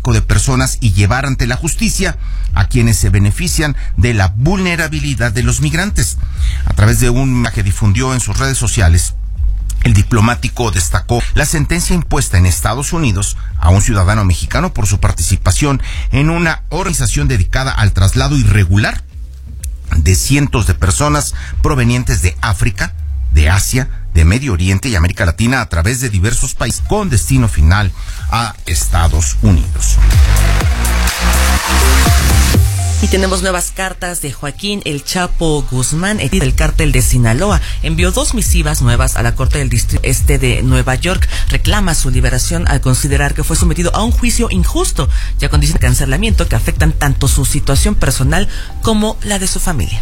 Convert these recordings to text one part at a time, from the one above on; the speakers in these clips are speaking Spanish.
tráfico de personas y llevar ante la justicia a quienes se benefician de la vulnerabilidad de los migrantes. A través de un mensaje que difundió en sus redes sociales, el diplomático destacó la sentencia impuesta en Estados Unidos a un ciudadano mexicano por su participación en una organización dedicada al traslado irregular de cientos de personas provenientes de África, de Asia, de Medio Oriente y América Latina a través de diversos países con destino final a Estados Unidos. Y tenemos nuevas cartas de Joaquín El Chapo Guzmán, del cártel de Sinaloa. Envió 2 misivas nuevas a la Corte del Distrito Este de Nueva York. Reclama su liberación al considerar que fue sometido a un juicio injusto, ya con condiciones de cancelamiento que afectan tanto su situación personal como la de su familia.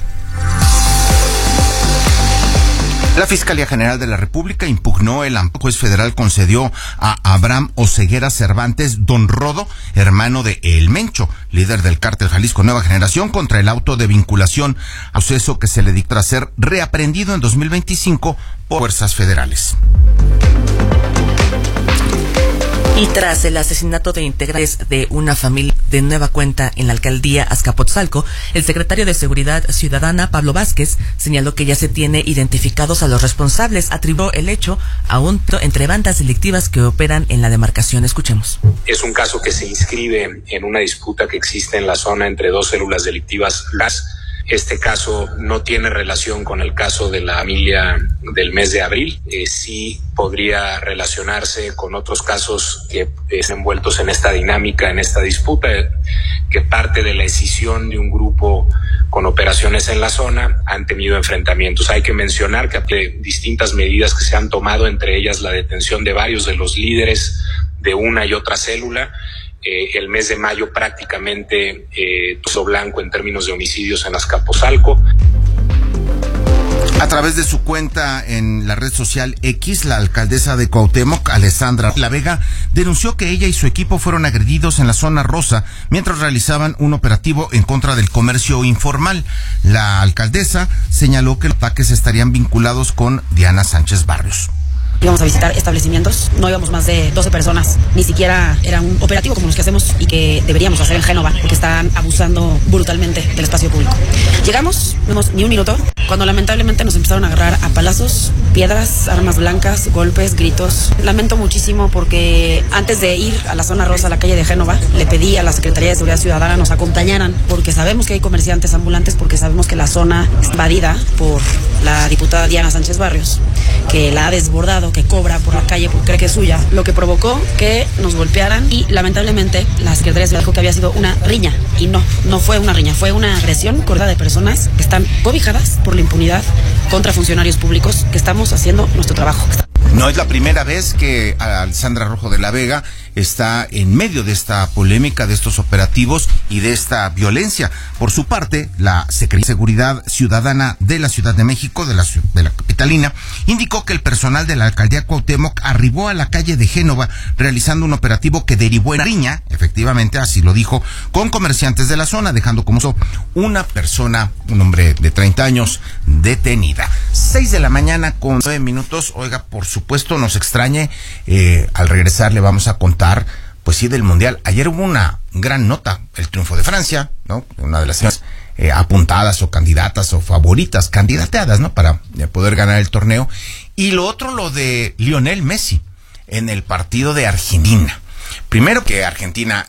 La Fiscalía General de la República impugnó el amparo que el juez federal concedió a Abraham Oseguera Cervantes Don Rodo, hermano de El Mencho, líder del cártel Jalisco Nueva Generación, contra el auto de vinculación a proceso que se le dictó a ser reaprendido en 2025 por fuerzas federales. Y tras el asesinato de integrantes de una familia de nueva cuenta en la alcaldía Azcapotzalco, el secretario de Seguridad Ciudadana, Pablo Vázquez, señaló que ya se tiene identificados a los responsables. Atribuyó el hecho a un entre bandas delictivas que operan en la demarcación. Escuchemos. Es un caso que se inscribe en una disputa que existe en la zona entre 2 células delictivas. Este caso no tiene relación con el caso de la familia del mes de abril. Sí podría relacionarse con otros casos que están envueltos en esta dinámica, en esta disputa, que parte de la escisión de un grupo con operaciones en la zona han tenido enfrentamientos. Hay que mencionar que hay distintas medidas que se han tomado, entre ellas la detención de varios de los líderes de una y otra célula. El mes de mayo prácticamente todo blanco en términos de homicidios en Azcapotzalco. A través de su cuenta en la red social X, la alcaldesa de Cuauhtémoc, Alessandra La Vega, denunció que ella y su equipo fueron agredidos en la zona rosa mientras realizaban un operativo en contra del comercio informal. La alcaldesa señaló que los ataques estarían vinculados con Diana Sánchez Barrios. Íbamos a visitar establecimientos, no íbamos más de 12 personas, ni siquiera era un operativo como los que hacemos y que deberíamos hacer en Génova, porque están abusando brutalmente del espacio público. Llegamos, no vimos ni un minuto, cuando lamentablemente nos empezaron a agarrar a palazos, piedras, armas blancas, golpes, gritos. Lamento muchísimo porque antes de ir a la zona rosa, a la calle de Génova, le pedí a la Secretaría de Seguridad Ciudadana nos acompañaran, porque sabemos que hay comerciantes ambulantes, porque sabemos que la zona es invadida por la diputada Diana Sánchez Barrios, que la ha desbordado, que cobra por la calle porque cree que es suya, lo que provocó que nos golpearan y lamentablemente la Secretaría de Seguridad dijo que había sido una riña y no fue una riña, fue una agresión corta de personas que están cobijadas por la impunidad contra funcionarios públicos que estamos haciendo nuestro trabajo. No es la primera vez que Alessandra Rojo de la Vega está en medio de esta polémica, de estos operativos y de esta violencia. Por su parte, la Secretaría de Seguridad Ciudadana de la Ciudad de México, de la capitalina, indicó que el personal de la alcaldía Cuauhtémoc arribó a la calle de Génova realizando un operativo que derivó en riña, efectivamente, así lo dijo, con comerciantes de la zona, dejando como eso una persona, un hombre de 30 años, detenida. 6 de la mañana con 9 minutos. Oiga, por supuesto, nos extrañe, al regresar le vamos a contar, pues sí, del Mundial. Ayer hubo una gran nota, el triunfo de Francia, ¿no? Una de las apuntadas o candidatas o favoritas, candidateadas, ¿no? Para poder ganar el torneo. Y lo otro, lo de Lionel Messi en el partido de Argentina. Primero que Argentina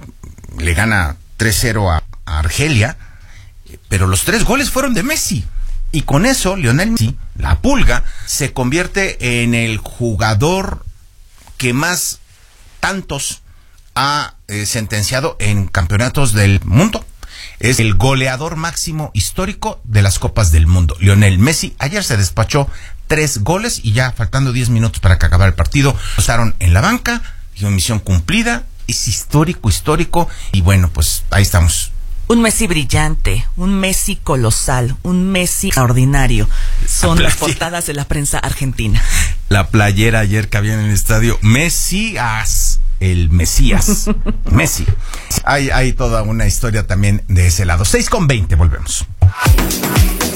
le gana 3-0 a Argelia, pero los 3 goles fueron de Messi. Y con eso, Lionel Messi, la pulga, se convierte en el jugador que más tantos ha sentenciado en campeonatos del mundo. Es el goleador máximo histórico de las Copas del Mundo. Lionel Messi ayer se despachó 3 goles y ya faltando 10 minutos para que acabara el partido, pasaron en la banca, y misión cumplida, es histórico, y bueno, pues ahí estamos. Un Messi brillante, un Messi colosal, un Messi extraordinario. Son las portadas de la prensa argentina. La playera ayer que había en el estadio, Mesías, el Mesías, Messi. Hay toda una historia también de ese lado. 6:20, volvemos.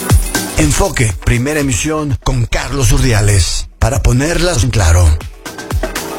Enfoque, primera emisión con Carlos Urdiales, para ponerlas en claro.